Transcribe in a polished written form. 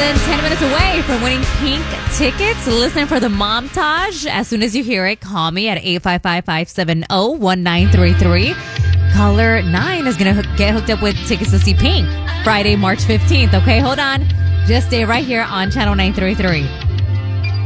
than 10 minutes away from winning Pink tickets. Listen for the montage. As soon as you hear it, call me at 855-570-1933. Caller 9 is going to get hooked up with tickets to see Pink Friday, March 15th. Okay, hold on. Just stay right here on Channel 933.